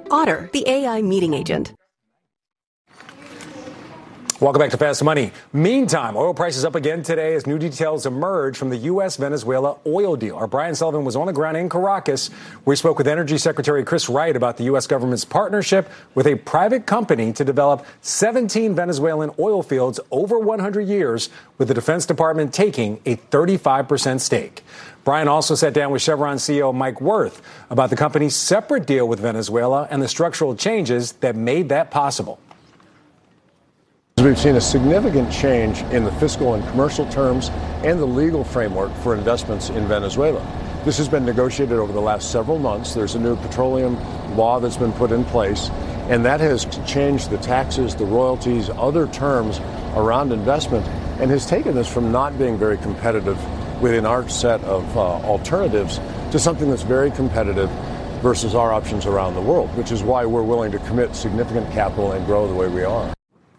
Otter, the AI meeting agent. Welcome back to Fast Money. Meantime, oil prices up again today as new details emerge from the U.S.-Venezuela oil deal. Our Brian Sullivan was on the ground in Caracas, where he spoke with Energy Secretary Chris Wright about the U.S. government's partnership with a private company to develop 17 Venezuelan oil fields over 100 years, with the Defense Department taking a 35% stake. Brian also sat down with Chevron CEO Mike Wirth about the company's separate deal with Venezuela and the structural changes that made that possible. We've seen a significant change in the fiscal and commercial terms and the legal framework for investments in Venezuela. This has been negotiated over the last several months. There's a new petroleum law that's been put in place, and that has changed the taxes, the royalties, other terms around investment, and has taken us from not being very competitive within our set of alternatives to something that's very competitive versus our options around the world, which is why we're willing to commit significant capital and grow the way we are.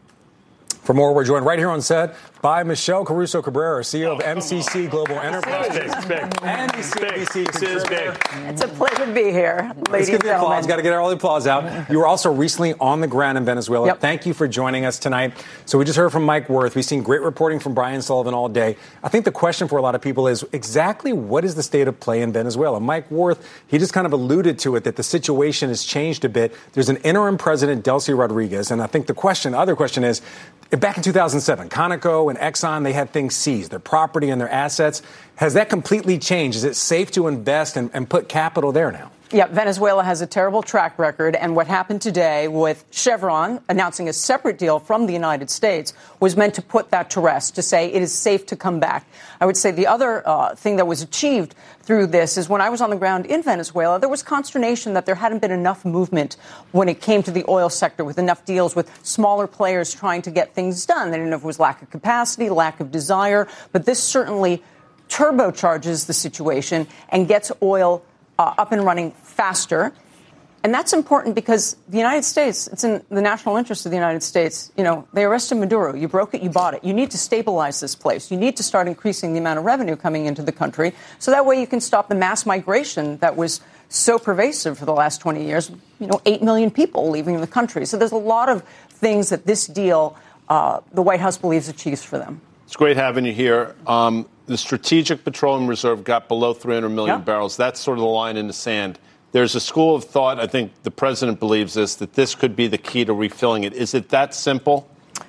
For more, we're joined right here on set by Michelle Caruso Cabrera, CEO of MCC Global Enterprises. It's big. And CNBC contributor. It's a pleasure to be here, ladies and gentlemen. Applause. Got to get all the applause out. You were also recently on the ground in Venezuela. Yep. Thank you for joining us tonight. So we just heard from Mike Wirth. We've seen great reporting from Brian Sullivan all day. I think the question for a lot of people is exactly what is the state of play in Venezuela? Mike Wirth, he just kind of alluded to it, that the situation has changed a bit. There's an interim president, Delcy Rodriguez, and I think the other question is, back in 2007, Conoco and Exxon, they had things seized, their property and their assets. Has that completely changed? Is it safe to invest and put capital there now? Yeah, Venezuela has a terrible track record, and what happened today with Chevron announcing a separate deal from the United States was meant to put that to rest, to say it is safe to come back. I would say the other thing that was achieved through this is when I was on the ground in Venezuela, there was consternation that there hadn't been enough movement when it came to the oil sector, with enough deals with smaller players trying to get things done. They didn't know if it was lack of capacity, lack of desire, but this certainly turbocharges the situation and gets oil up and running faster. And that's important because the United States, it's in the national interest of the United States. You know, they arrested Maduro. You broke it, you bought it. You need to stabilize this place. You need to start increasing the amount of revenue coming into the country so that way you can stop the mass migration that was so pervasive for the last 20 years. 8 million people leaving the country. So there's a lot of things that this deal, the White House believes achieves for them. It's great having you here. The Strategic Petroleum Reserve got below 300 million barrels. That's sort of the line in the sand. There's a school of thought, I think the president believes this, that this could be the key to refilling it. Is it that simple?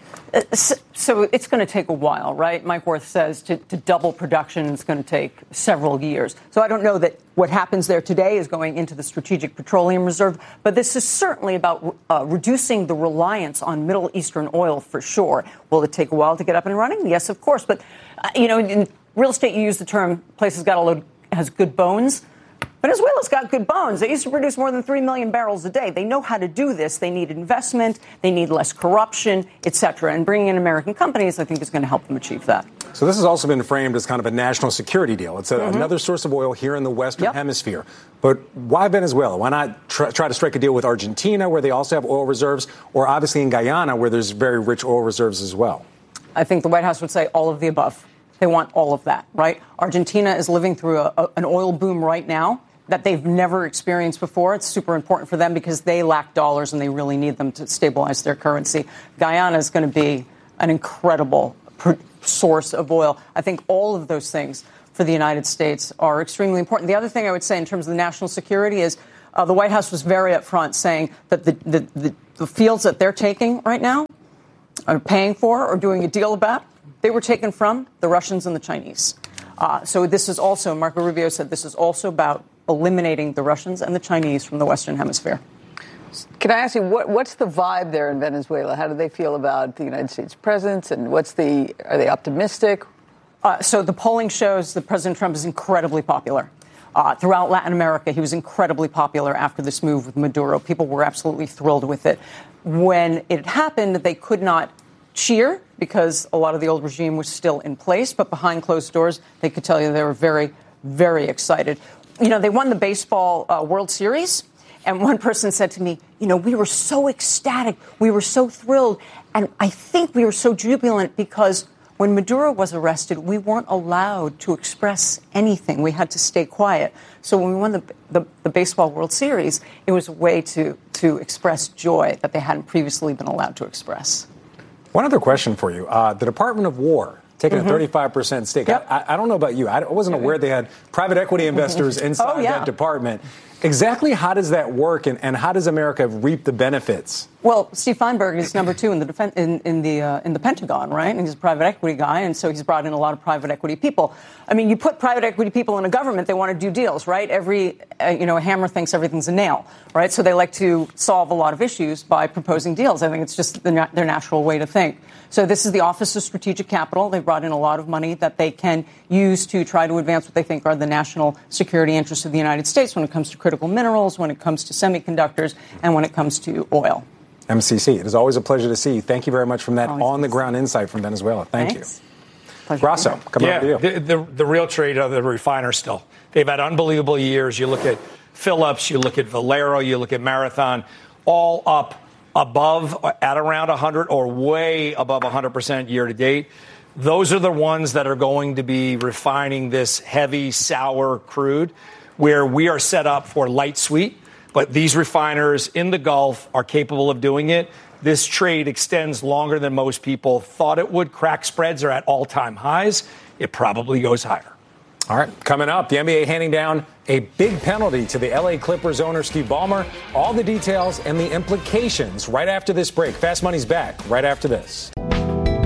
So it's going to take a while, right? Mike Wirth says to double production is going to take several years. So I don't know that what happens there today is going into the Strategic Petroleum Reserve, but this is certainly about reducing the reliance on Middle Eastern oil for sure. Will it take a while to get up and running? Yes, of course. But, in real estate, you use the term places has good bones. Venezuela's got good bones. They used to produce more than 3 million barrels a day. They know how to do this. They need investment. They need less corruption, et cetera. And bringing in American companies, I think, is going to help them achieve that. So this has also been framed as kind of a national security deal. It's another source of oil here in the Western Hemisphere. But why Venezuela? Why not try to strike a deal with Argentina, where they also have oil reserves, or obviously in Guyana, where there's very rich oil reserves as well? I think the White House would say all of the above. They want all of that, right? Argentina is living through an oil boom right now that they've never experienced before. It's super important for them because they lack dollars and they really need them to stabilize their currency. Guyana is going to be an incredible source of oil. I think all of those things for the United States are extremely important. The other thing I would say in terms of the national security is the White House was very upfront saying that the fields that they're taking right now are paying for or doing a deal about, they were taken from the Russians and the Chinese. So this is also, Marco Rubio said, this is also about eliminating the Russians and the Chinese from the Western Hemisphere. Can I ask you, what's the vibe there in Venezuela? How do they feel about the United States presence? And are they optimistic? So the polling shows that President Trump is incredibly popular. Throughout Latin America, he was incredibly popular after this move with Maduro. People were absolutely thrilled with it. When it happened, they could not cheer because a lot of the old regime was still in place. But behind closed doors, they could tell you they were very, very excited. They won the baseball World Series. And one person said to me, we were so ecstatic. We were so thrilled. And I think we were so jubilant because when Maduro was arrested, we weren't allowed to express anything. We had to stay quiet. So when we won the baseball World Series, it was a way to to express joy that they hadn't previously been allowed to express. One other question for you. The Department of War taking a 35% stake. Yep. I don't know about you. I wasn't aware they had private equity investors inside that department. Exactly how does that work, and how does America reap the benefits? Well, Steve Feinberg is number 2 in the Pentagon, right? And he's a private equity guy, and so he's brought in a lot of private equity people. I mean, you put private equity people in a government, they want to do deals, right? Every a hammer thinks everything's a nail, right? So they like to solve a lot of issues by proposing deals. I think it's just their natural way to think. So this is the Office of Strategic Capital. They've brought in a lot of money that they can use to try to advance what they think are the national security interests of the United States when it comes to critical minerals, when it comes to semiconductors, and when it comes to oil. MCC, it is always a pleasure to see you. Thank you very much from that on-the-ground insight from Venezuela. Thank you. Grasso, coming over to you. The real trade are the refiners still. They've had unbelievable years. You look at Phillips, you look at Valero, you look at Marathon, all up above, at around 100 or way above 100% year to date. Those are the ones that are going to be refining this heavy, sour crude, where we are set up for light sweet. But these refiners in the Gulf are capable of doing it. This trade extends longer than most people thought it would. Crack spreads are at all-time highs. It probably goes higher. All right, coming up, the NBA handing down a big penalty to the LA Clippers owner, Steve Ballmer. All the details and the implications right after this break. Fast Money's back right after this.